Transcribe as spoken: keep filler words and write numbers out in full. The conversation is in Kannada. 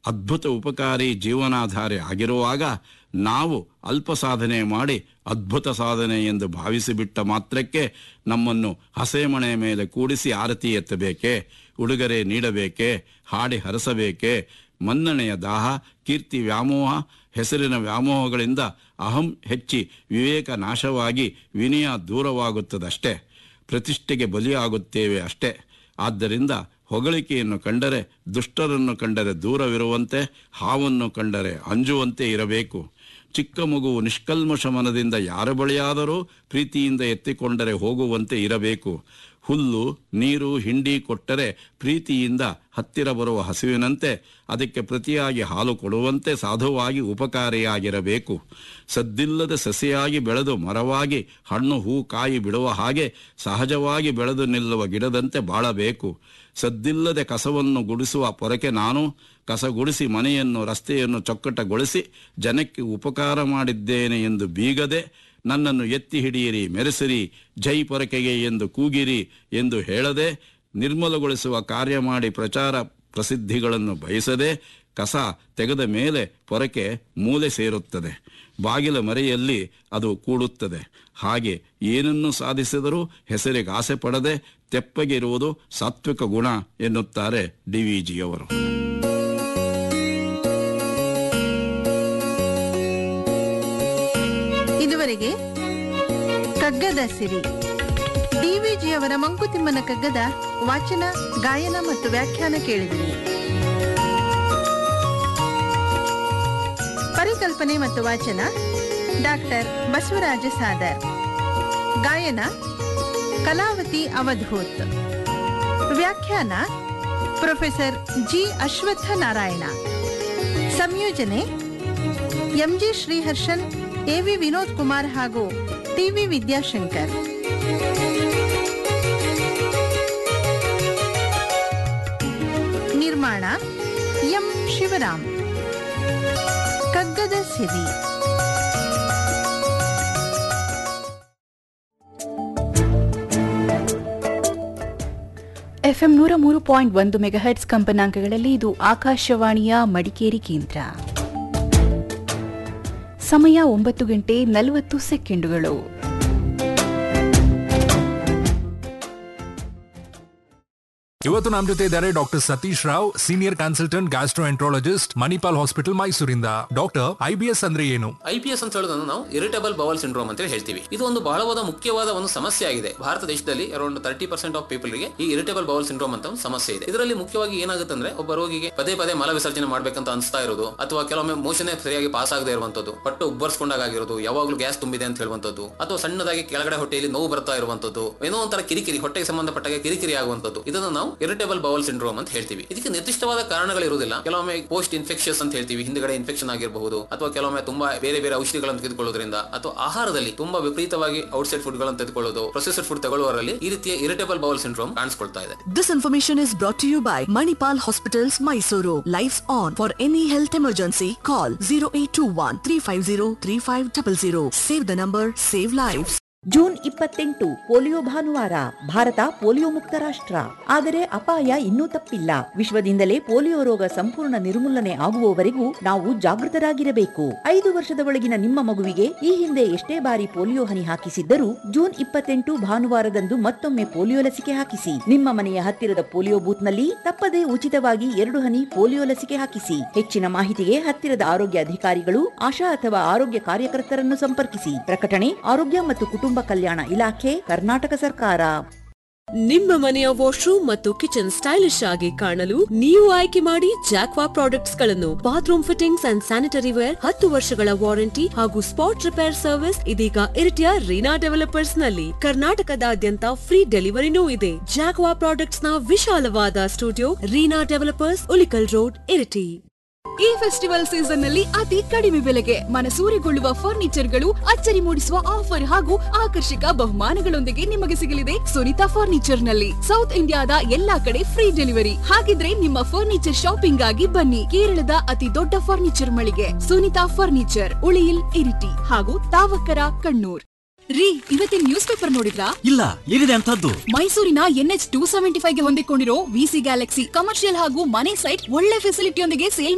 ಅದ್ಭುತ ಉಪಕಾರಿ ಜೀವನಾಧಾರೆ ಆಗಿರುವಾಗ ನಾವು ಅಲ್ಪ ಸಾಧನೆ ಮಾಡಿ ಅದ್ಭುತ ಸಾಧನೆ ಎಂದು ಭಾವಿಸಿಬಿಟ್ಟ ಮಾತ್ರಕ್ಕೆ ನಮ್ಮನ್ನು ಹಸೆಮಣೆ ಮೇಲೆ ಕೂಡಿಸಿ ಆರತಿ ಎತ್ತಬೇಕೇ, ಉಡುಗೊರೆ ನೀಡಬೇಕೇ, ಹಾಡಿ ಹರಸಬೇಕೇ? ಮನ್ನಣೆಯ ದಾಹ, ಕೀರ್ತಿ ವ್ಯಾಮೋಹ, ಹೆಸರಿನ ವ್ಯಾಮೋಹಗಳಿಂದ ಅಹಂ ಹೆಚ್ಚಿ ವಿವೇಕ ನಾಶವಾಗಿ ವಿನಯ ದೂರವಾಗುತ್ತದಷ್ಟೇ. ಪ್ರತಿಷ್ಠೆಗೆ ಬಲಿಯಾಗುತ್ತೇವೆ ಅಷ್ಟೇ. ಆದ್ದರಿಂದ ಹೊಗಳಿಕೆಯನ್ನು ಕಂಡರೆ ದುಷ್ಟರನ್ನು ಕಂಡರೆ ದೂರವಿರುವಂತೆ, ಹಾವನ್ನು ಕಂಡರೆ ಅಂಜುವಂತೆ ಇರಬೇಕು. ಚಿಕ್ಕ ಮಗುವು ನಿಷ್ಕಲ್ಮಶ ಮನದಿಂದ ಯಾರ ಬಳಿಯಾದರೂ ಪ್ರೀತಿಯಿಂದ ಎತ್ತಿಕೊಂಡರೆ ಹೋಗುವಂತೆ ಇರಬೇಕು. ಹುಲ್ಲು ನೀರು ಹಿಂಡಿ ಕೊಟ್ಟರೆ ಪ್ರೀತಿಯಿಂದ ಹತ್ತಿರ ಬರುವ ಹಸುವಿನಂತೆ ಅದಕ್ಕೆ ಪ್ರತಿಯಾಗಿ ಹಾಲು ಕೊಡುವಂತೆ ಸಾಧುವಾಗಿ ಉಪಕಾರಿಯಾಗಿರಬೇಕು. ಸದ್ದಿಲ್ಲದ ಸಸಿಯಾಗಿ ಬೆಳೆದು ಮರವಾಗಿ ಹಣ್ಣು ಹೂ ಕಾಯಿ ಬಿಡುವ ಹಾಗೆ ಸಹಜವಾಗಿ ಬೆಳೆದು ನಿಲ್ಲುವ ಗಿಡದಂತೆ ಬಾಳಬೇಕು. ಸದ್ದಿಲ್ಲದೆ ಕಸವನ್ನು ಗುಡಿಸುವ ಪೊರಕೆ ನಾನು, ಕಸ ಗುಡಿಸಿ ಮನೆಯನ್ನು ರಸ್ತೆಯನ್ನು ಚೊಕ್ಕಟಗೊಳಿಸಿ ಜನಕ್ಕೆ ಉಪಕಾರ ಮಾಡಿದ್ದೇನೆ ಎಂದು ಬೀಗದೆ, ನನ್ನನ್ನು ಎತ್ತಿ ಹಿಡಿಯಿರಿ, ಮೆರೆಸಿರಿ, ಜೈ ಪೊರಕೆಗೆ ಎಂದು ಕೂಗಿರಿ ಎಂದು ಹೇಳದೆ, ನಿರ್ಮಲಗೊಳಿಸುವ ಕಾರ್ಯ ಮಾಡಿ ಪ್ರಚಾರ ಪ್ರಸಿದ್ಧಿಗಳನ್ನು ಬಯಸದೆ, ಕಸ ತೆಗೆದ ಮೇಲೆ ಪೊರಕೆ ಮೂಲೆ ಸೇರುತ್ತದೆ, ಬಾಗಿಲ ಮರೆಯಲ್ಲಿ ಅದು ಕೂಡುತ್ತದೆ. ಹಾಗೆ ಏನನ್ನು ಸಾಧಿಸಿದರೂ ಹೆಸರಿಗೆ ಆಸೆ ಪಡದೆ ತೆಪ್ಪಗೆ ಇರುವುದು ಸಾತ್ವಿಕ ಗುಣ ಎನ್ನುತ್ತಾರೆ ಡಿ ವಿ ಜಿಯವರು. ಇದುವರೆಗೆ ಕಗ್ಗದ ಸಿರಿ ಡಿ ವಿ ಜಿಯವರ ಮಂಕುತಿಮ್ಮನ ಕಗ್ಗದ ವಾಚನ, ಗಾಯನ ಮತ್ತು ವ್ಯಾಖ್ಯಾನ ಕೇಳಿದಿರಿ. ಪರಿಕಲ್ಪನೆ ಮತ್ತು ವಾಚನ ಡಾಕ್ಟರ್ ಬಸವರಾಜ ಸಾದರ್. ಗಾಯನ ಕಲಾವತಿ ಅವಧೂತ್. ವ್ಯಾಖ್ಯಾನ ಪ್ರೊಫೆಸರ್ ಜಿ ಅಶ್ವತ್ಥ ನಾರಾಯಣ. ಸಂಯೋಜನೆ ಎಂಜಿ ಶ್ರೀಹರ್ಷನ್, ಎವಿ ವಿನೋದ್ ಕುಮಾರ್ ಹಾಗೂ ಟಿವಿ ವಿದ್ಯಾಶಂಕರ್. ನಿರ್ಮಾಣ ಎಂ ಶಿವರಾಮ್. ಕಗ್ಗದ ಸಿರಿ. ಎಫ್ಎಂ ನೂರ ಮೂರು ಪಾಯಿಂಟ್ ಒಂದು ಮೆಗಾಹೆಟ್ಸ್ ಕಂಪನಾಂಕಗಳಲ್ಲಿ ಇದು ಆಕಾಶವಾಣಿಯ ಮಡಿಕೇರಿ ಕೇಂದ್ರ. ಸಮಯ ಒಂಬತ್ತು ಗಂಟೆ ನಲವತ್ತು ಸೆಕೆಂಡುಗಳು. ಇವತ್ತು ನಮ್ಮ ಜೊತೆ ಇದ್ದಾರೆ doctor Satish Rao, senior consultant gastroenterologist, Manipal hospital ಮೈಸೂರಿಂದ. ಡಾಕ್ಟರ್, ಐಬಿಎಸ್ ಅಂದ್ರೆ ಏನು? ಐಬಿಎಸ್ ಅಂತ ಹೇಳೋದನ್ನು ನಾವು ಇರಿಟೇಬಲ್ ಬವಲ್ ಸಿಂಡ್ರೋಮ್ ಅಂತ ಹೇಳ್ತೀವಿ. ಇದು ಒಂದು ಬಹಳವಾದ ಮುಖ್ಯವಾದ ಒಂದು ಸಮಸ್ಯೆ ಆಗಿದೆ. ಭಾರತ ದೇಶದಲ್ಲಿ around thirty percent of people ಗೆ ಈ ಇರಿಟೇಬಲ್ ಬವಲ್ ಸಿಂಡ್ರೋಮ್ ಅಂತ ಒಂದು ಸಮಸ್ಯೆ ಇದೆ. ಇದರಲ್ಲಿ ಮುಖ್ಯವಾಗಿ ಏನಾಗುತ್ತೆ ಅಂದ್ರೆ, ಒಬ್ಬ ರೋಗಿಗೆ ಪದೇ ಪದೇ ಮಲ ವಿಸರ್ಜನೆ ಮಾಡ್ಬೇಕಂತ ಅನಿಸ್ತಾ ಇರೋದು, ಅಥವಾ ಕೆಲವೊಮ್ಮೆ ಮೋಷನ್ ಸರಿಯಾಗಿ ಪಾಸ್ ಆಗದೆ ಇರುವಂತದ್ದು, ಹೊಟ್ಟೆ ಉಬ್ಬರ್ಸ್ಕೊಂಡಾಗಿರೋದು, ಯಾವಾಗಲೂ ಗ್ಯಾಸ್ ತುಂಬಿದೆ ಅಂತ ಹೇಳುವಂತದ್ದು, ಅಥವಾ ಸಣ್ಣದಾಗಿ ಕೆಳಗಡೆ ಹೊಟ್ಟೆಯಲ್ಲಿ ನೋವು ಬರ್ತಾ ಇರುವಂತದ್ದು, ಏನೋ ಒಂಥರ ಕಿರಿಕಿರಿ, ಹೊಟ್ಟೆಗೆ ಸಂಬಂಧಪಟ್ಟಾಗ ಕಿರಿಕಿರಿ ಆಗುವಂತದ್ದು, ಇದನ್ನು ನಾವು ಇರಿಟೇಬಲ್ ಬವಲ್ ಸಿಂಡ್ರೋಮ್ ಅಂತ ಹೇಳ್ತೀವಿ. ಇದಕ್ಕೆ ನಿರ್ದಿಷ್ಟವಾದ ಕಾರಣಗಳಿರುವುದಿಲ್ಲ. ಕೆಲವೊಮ್ಮೆ ಪೋಸ್ಟ್ ಇನ್ಫೆಕ್ಷನ್ಸ್ ಅಂತ ಹೇಳ್ತೀವಿ, ಹಿಂದ್ಗಡೆ ಇನ್ಫೆಕ್ಷನ್ ಆಗಿರಬಹುದು, ಅಥವಾ ಕೆಲವೊಮ್ಮೆ ತುಂಬಾ ಬೇರೆ ಬೇರೆ ಔಷಧಿಗಳನ್ನು ತೆಗೆದುಕೊಳ್ಳೋದ್ರಿಂದ, ಅಥವಾ ಆಹಾರದಲ್ಲಿ ತುಂಬಾ ವಿಪರೀತವಾಗಿ ಔಟ್ಸೈಡ್ ಫುಡ್ ಗಳನ್ನು ತೆಗೆದುಕೊಳ್ಳೋದು, ಪ್ರೊಸೆಸ್ಡ್ ಫುಡ್ ತಗೊಳ್ಳುವವರಲ್ಲಿ ಈ ರೀತಿಯ ಇರಿಟೇಬಲ್ ಬವಲ್ ಸಿಂಡ್ರೋಮ್ ಕಾಣಿಸಿಕೊಳ್ತಾ ಇದೆ. This information is brought to you by Manipal Hospitals, Mysuru. Lights on. For any health emergency, call zero eight two one three five zero three five zero zero. Save the number, save lives. June ಇಪ್ಪತ್ತೆಂಟು ಪೋಲಿಯೋ ಭಾನುವಾರ. ಭಾರತ ಪೋಲಿಯೋ ಮುಕ್ತ ರಾಷ್ಟ್ರ. ಆದರೆ ಅಪಾಯ ಇನ್ನೂ ತಪ್ಪಿಲ್ಲ. ವಿಶ್ವದಿಂದಲೇ ಪೋಲಿಯೋ ರೋಗ ಸಂಪೂರ್ಣ ನಿರ್ಮೂಲನೆ ಆಗುವವರೆಗೂ ನಾವು ಜಾಗೃತರಾಗಿರಬೇಕು. ಐದು ವರ್ಷದ ಒಳಗಿನ ನಿಮ್ಮ ಮಗುವಿಗೆ ಈ ಹಿಂದೆ ಎಷ್ಟೇ ಬಾರಿ ಪೋಲಿಯೋ ಹನಿ ಹಾಕಿಸಿದ್ದರೂ ಜೂನ್ ಇಪ್ಪತ್ತೆಂಟು ಭಾನುವಾರದಂದು ಮತ್ತೊಮ್ಮೆ ಪೋಲಿಯೋ ಲಸಿಕೆ ಹಾಕಿಸಿ. ನಿಮ್ಮ ಮನೆಯ ಹತ್ತಿರದ ಪೋಲಿಯೋ ಬೂತ್ನಲ್ಲಿ ತಪ್ಪದೇ ಉಚಿತವಾಗಿ ಎರಡು ಹನಿ ಪೋಲಿಯೋ ಲಸಿಕೆ ಹಾಕಿಸಿ. ಹೆಚ್ಚಿನ ಮಾಹಿತಿಗೆ ಹತ್ತಿರದ ಆರೋಗ್ಯ ಅಧಿಕಾರಿಗಳು, ಆಶಾ ಅಥವಾ ಆರೋಗ್ಯ ಕಾರ್ಯಕರ್ತರನ್ನು ಸಂಪರ್ಕಿಸಿ. ಪ್ರಕಟಣೆ ಆರೋಗ್ಯ ಮತ್ತು ಕುಟುಂಬ ಕಲ್ಯಾಣ ಇಲಾಖೆ, ಕರ್ನಾಟಕ ಸರ್ಕಾರ. ನಿಮ್ಮ ಮನೆಯ ವಾಶ್ರೂಮ್ ಮತ್ತು ಕಿಚನ್ ಸ್ಟೈಲಿಶ್ ಆಗಿ ಕಾಣಲು ನೀವು ಆಯ್ಕೆ ಮಾಡಿ ಜಾಕ್ವಾ ಪ್ರಾಡಕ್ಟ್ಸ್ ಗಳನ್ನು. Bathroom fittings and sanitary wear, ಹತ್ತು ವರ್ಷಗಳ ವಾರಂಟಿ ಹಾಗೂ ಸ್ಪಾಟ್ ರಿಪೇರ್ ಸರ್ವಿಸ್ ಇದೀಗ ಇರಿಟಿಯ ರೀನಾ ಡೆವಲಪರ್ಸ್ ನಲ್ಲಿ. ಕರ್ನಾಟಕದಾದ್ಯಂತ ಫ್ರೀ ಡೆಲಿವರಿನೂ ಇದೆ. ಜಾಕ್ವಾ ಪ್ರಾಡಕ್ಟ್ಸ್ ನ ವಿಶಾಲವಾದ studio, Reena developers, Ulikkal road, Iritty. ಈ ಫೆಸ್ಟಿವಲ್ ಸೀಸನ್ ನಲ್ಲಿ ಅತಿ ಕಡಿಮೆ ಬೆಲೆಗೆ ಮನಸೂರೆಗೊಳ್ಳುವ ಫರ್ನಿಚರ್ಗಳು, ಅಚ್ಚರಿ ಮೂಡಿಸುವ ಆಫರ್ ಹಾಗೂ ಆಕರ್ಷಕ ಬಹುಮಾನಗಳೊಂದಿಗೆ ನಿಮಗೆ ಸಿಗಲಿದೆ ಸುನಿತಾ ಫರ್ನಿಚರ್ ನಲ್ಲಿ. ಸೌತ್ ಇಂಡಿಯಾದ ಎಲ್ಲಾ ಕಡೆ ಫ್ರೀ ಡೆಲಿವರಿ. ಹಾಗಿದ್ರೆ ನಿಮ್ಮ ಫರ್ನಿಚರ್ ಶಾಪಿಂಗ್ ಆಗಿ ಬನ್ನಿ. ಕೇರಳದ ಅತಿ ದೊಡ್ಡ ಫರ್ನಿಚರ್ ಮಳಿಗೆ ಸುನಿತಾ ಫರ್ನಿಚರ್, ಉಳಿಯಿಲ್, ಇರಿಟಿ ಹಾಗೂ ತಾವಕರ, ಕಣ್ಣೂರ್. ರೀ, ಇವತ್ತಿನ ನ್ಯೂಸ್ ಪೇಪರ್ ನೋಡಿದ್ರಾ? ಇಲ್ಲ, ಏನಿದೆ ಅಂತದ್ದು? ಮೈಸೂರಿನ N H two seventy five ಗೆ ಹೊಂದಿಕೊಂಡಿರೋ ವಿಸಿ ಗ್ಯಾಲಕ್ಸಿ ಕಮರ್ಷಿಯಲ್ ಹಾಗೂ ಮನೆ ಸೈಟ್ ಒಳ್ಳೆ ಫೆಸಿಲಿಟಿಯೊಂದಿಗೆ ಸೇಲ್